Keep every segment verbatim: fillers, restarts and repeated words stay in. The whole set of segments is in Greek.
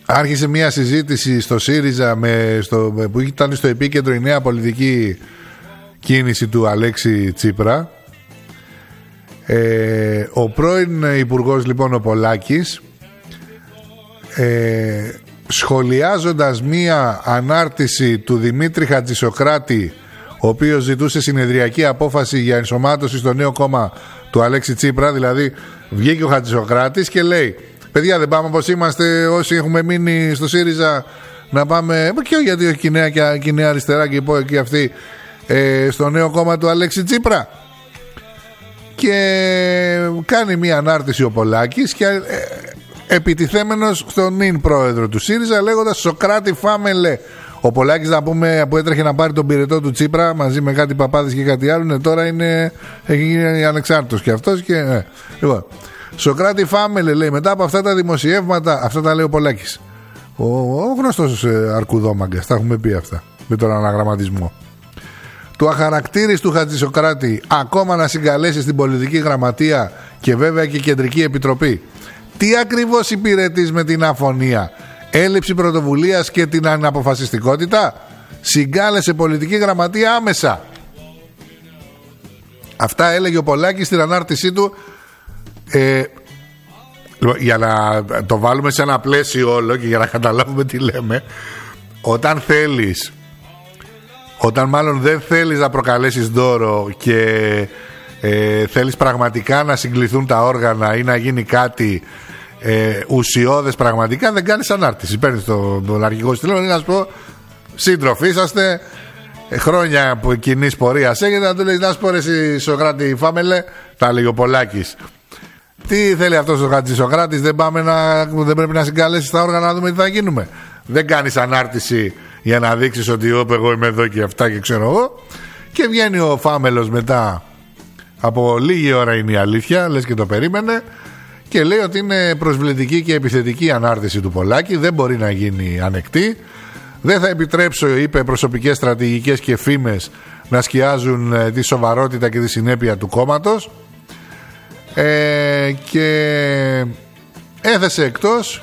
άρχισε μια συζήτηση στο ΣΥΡΙΖΑ με, στο, που ήταν στο επίκεντρο η νέα πολιτική κίνηση του Αλέξη Τσίπρα. Ε, ο πρώην υπουργός λοιπόν ο Πολάκης, ε, σχολιάζοντας μία ανάρτηση του Δημήτρη Χατζησοκράτη, ο οποίος ζητούσε συνεδριακή απόφαση για ενσωμάτωση στο νέο κόμμα του Αλέξη Τσίπρα, δηλαδή βγήκε ο Χατζησοκράτης και λέει: παιδιά, δεν πάμε όπως είμαστε όσοι έχουμε μείνει στο ΣΥΡΙΖΑ, να πάμε και γιατί όχι και η Νέα Αριστερά και, και αυτή ε, στο νέο κόμμα του Αλέξη Τσίπρα. Και κάνει μία ανάρτηση ο Πολάκης και ε, επιτιθέμενος στον νυν πρόεδρο του ΣΥΡΙΖΑ, λέγοντας: Σοκράτη φάμελε. Ο Πολάκης, να πούμε, που έτρεχε να πάρει τον πυρετό του Τσίπρα μαζί με κάτι παπάδες και κάτι άλλο, ναι, τώρα είναι, έχει γίνει ανεξάρτητος και αυτός και, ε. Λοιπόν, Σοκράτη φάμελε, λέει, μετά από αυτά τα δημοσιεύματα, αυτά τα λέει ο Πολάκης, ο, ο γνωστός ε, αρκουδόμαγκας, τα έχουμε πει αυτά με τον αναγραμματισμό του αχαρακτήριστου Χατζησοκράτη ακόμα να συγκαλέσει στην πολιτική γραμματεία και βέβαια και κεντρική επιτροπή. Τι ακριβώς υπηρετείς με την αφωνία? Έλλειψη πρωτοβουλίας και την αναποφασιστικότητα? Συγκάλεσε πολιτική γραμματεία άμεσα. Αυτά έλεγε ο Πολάκης στην ανάρτησή του, ε, για να το βάλουμε σε ένα πλαίσιο όλο και για να καταλάβουμε τι λέμε. Όταν θέλεις, όταν μάλλον δεν θέλεις να προκαλέσεις δώρο και ε, θέλεις πραγματικά να συγκληθούν τα όργανα ή να γίνει κάτι ε, ουσιώδες πραγματικά, δεν κάνεις ανάρτηση. Παίρνεις τον, τον αρχηγό σου τηλέφωνο να σου πω: σύντροφοι είσαστε, ε, χρόνια που κοινής πορείας έχετε, να του λέει: να σου πω, εσύ Σοκράτη φάμελε, τα λέει ο Πολάκης. Τι θέλει αυτός ο Χατζησοκράτης? Δεν, πάμε να, δεν πρέπει να συγκαλέσεις τα όργανα να δούμε τι θα γίνουμε? Δεν κάνεις ανάρτηση για να δείξεις ότι όπ, εγώ είμαι εδώ και αυτά και ξέρω εγώ. Και βγαίνει ο φάμελος μετά από λίγη ώρα, είναι η αλήθεια, λες και το περίμενε, και λέει ότι είναι προσβλητική και επιθετική ανάρτηση του Πολάκη, δεν μπορεί να γίνει ανεκτή. Δεν θα επιτρέψω, είπε, προσωπικές στρατηγικές και φήμες να σκιάζουν ε, τη σοβαρότητα και τη συνέπεια του κόμματος, ε, και έθεσε εκτός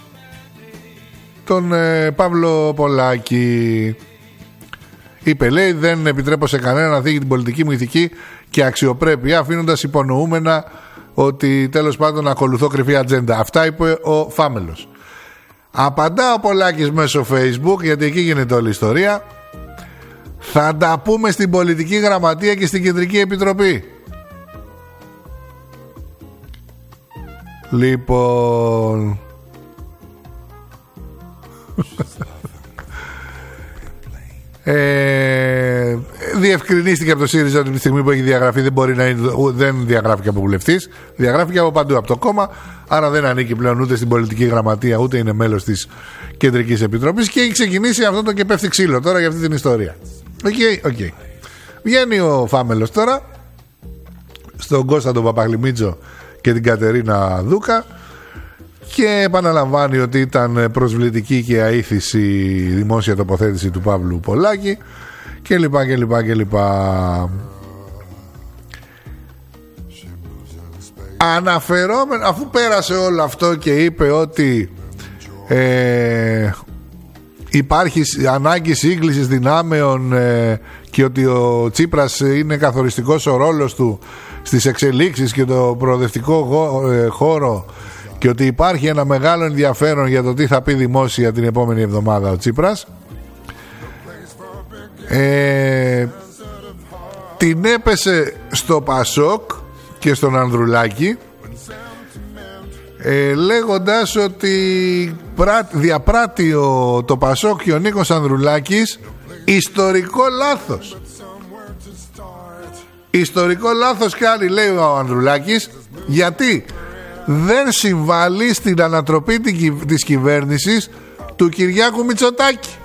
τον ε, Παύλο Πολάκη. Είπε, λέει, δεν επιτρέπω σε κανένα να θίγει την πολιτική μου ηθική και αξιοπρέπεια, αφήνοντας υπονοούμενα ότι τέλος πάντων ακολουθώ κρυφή ατζέντα. Αυτά είπε ο φάμελος. Απαντά ο Πολάκης μέσω Facebook, γιατί εκεί γίνεται όλη η ιστορία: θα τα πούμε στην πολιτική γραμματεία και στην κεντρική επιτροπή. Λοιπόν, ε, διευκρινίστηκε από το ΣΥΡΙΖΑ ότι τη στιγμή που έχει διαγραφεί δεν μπορεί να είναι, δεν διαγράφηκε από βουλευτής, διαγράφηκε από παντού από το κόμμα, άρα δεν ανήκει πλέον ούτε στην πολιτική γραμματεία ούτε είναι μέλος της κεντρικής επιτροπής, και έχει ξεκινήσει αυτό το και πέφτει ξύλο τώρα για αυτή την ιστορία. Οκ, okay, οκ. Okay. Βγαίνει ο φάμελος τώρα στον Κώστα τον Παπαγλιμίτζο και την Κατερίνα Δούκα και επαναλαμβάνει ότι ήταν προσβλητική και αήθηση δημόσια τοποθέτηση του Παύλου Πολάκη και λοιπά και λοιπά και λοιπά. Αναφερόμενο, αφού πέρασε όλο αυτό και είπε ότι ε, υπάρχει ανάγκη σύγκλησης δυνάμεων ε, και ότι ο Τσίπρας είναι καθοριστικός ο ρόλος του στις εξελίξεις και το προοδευτικό χώρο και ότι υπάρχει ένα μεγάλο ενδιαφέρον για το τι θα πει δημόσια την επόμενη εβδομάδα ο Τσίπρας, ε, την έπεσε στο Πασόκ και στον Ανδρουλάκη, ε, λέγοντας ότι διαπράττει ο, το Πασόκ και ο Νίκος Ανδρουλάκης ιστορικό λάθος. Ιστορικό λάθος κάνει, λέει ο Ανδρουλάκης, γιατί δεν συμβάλλει στην ανατροπή της κυβέρνησης του Κυριάκου Μητσοτάκη.